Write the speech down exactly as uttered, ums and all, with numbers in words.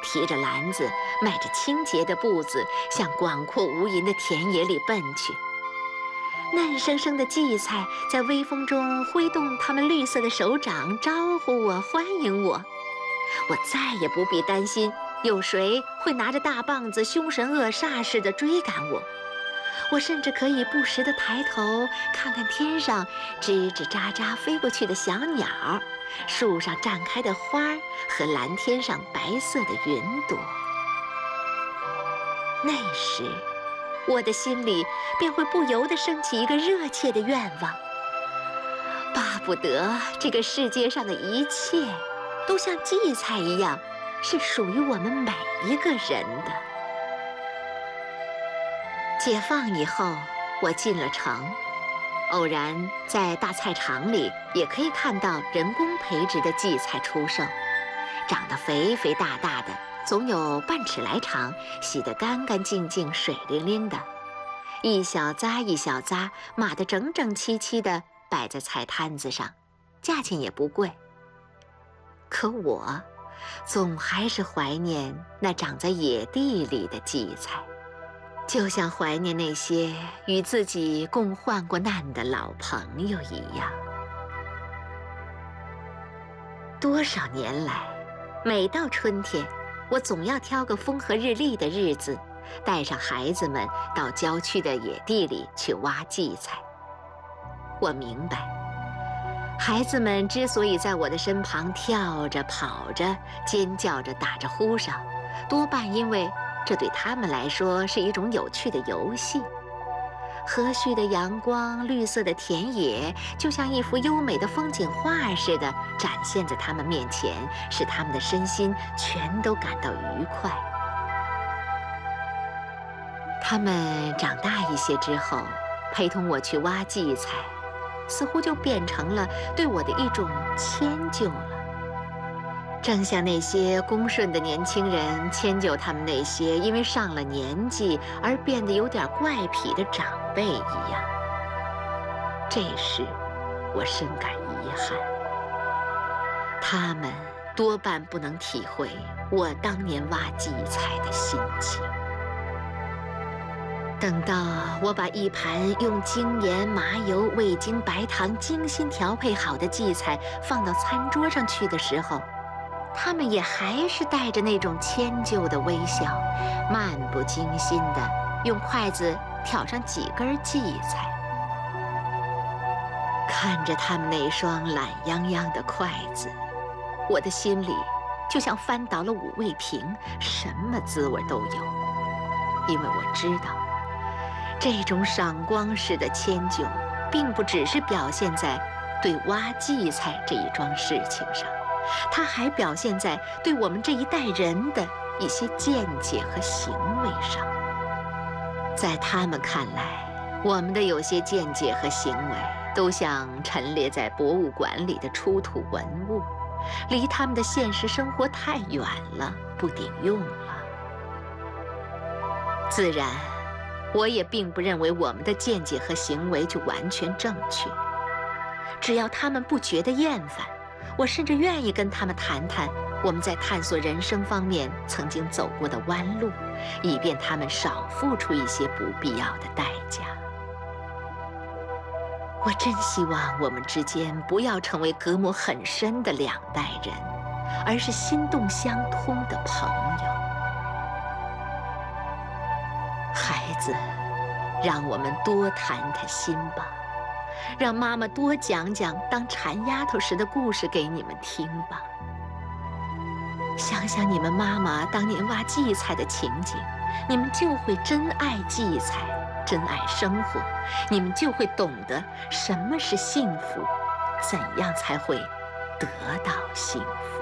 提着篮子，迈着清洁的步子，向广阔无垠的田野里奔去。嫩生生的荠菜在微风中挥动它们绿色的手掌，招呼我，欢迎我。我再也不必担心有谁会拿着大棒子凶神恶煞似的追赶我。我甚至可以不时地抬头看看天上吱吱喳喳飞过去的小鸟，树上绽开的花和蓝天上白色的云朵。那时，我的心里便会不由地升起一个热切的愿望，巴不得这个世界上的一切都像荠菜一样，是属于我们每一个人的。解放以后，我进了城，偶然在大菜场里也可以看到人工培植的荠菜出售，长得肥肥大大的，总有半尺来长，洗得干干净净、水灵灵的，一小扎一小扎码得整整齐齐地摆在菜摊子上，价钱也不贵。可我总还是怀念那长在野地里的荠菜，就像怀念那些与自己共患过难的老朋友一样。多少年来，每到春天，我总要挑个风和日丽的日子，带上孩子们到郊区的野地里去挖荠菜。我明白，孩子们之所以在我的身旁跳着、跑着、尖叫着、打着呼哨，多半因为这对他们来说是一种有趣的游戏。和煦的阳光，绿色的田野，就像一幅优美的风景画似的展现在他们面前，使他们的身心全都感到愉快。他们长大一些之后，陪同我去挖荠菜，似乎就变成了对我的一种迁就了。正像那些恭顺的年轻人迁就他们那些因为上了年纪而变得有点怪癖的长辈一样。这时，我深感遗憾，他们多半不能体会我当年挖荠菜的心情。等到我把一盘用精盐、麻油、味精、白糖精心调配好的荠菜放到餐桌上去的时候，他们也还是带着那种迁就的微笑，漫不经心地用筷子挑上几根荠菜。看着他们那双懒洋洋的筷子，我的心里就像翻倒了五味瓶，什么滋味都有。因为我知道，这种赏光式的迁就，并不只是表现在对挖荠菜这一桩事情上，它还表现在对我们这一代人的一些见解和行为上。在他们看来，我们的有些见解和行为都像陈列在博物馆里的出土文物，离他们的现实生活太远了，不顶用了。自然，我也并不认为我们的见解和行为就完全正确。只要他们不觉得厌烦，我甚至愿意跟他们谈谈我们在探索人生方面曾经走过的弯路，以便他们少付出一些不必要的代价。我真希望我们之间不要成为隔膜很深的两代人，而是心动相通的朋友。孩子，让我们多谈谈心吧，让妈妈多讲讲当馋丫头时的故事给你们听吧。想想你们妈妈当年挖荠菜的情景，你们就会真爱荠菜，真爱生活，你们就会懂得什么是幸福，怎样才会得到幸福。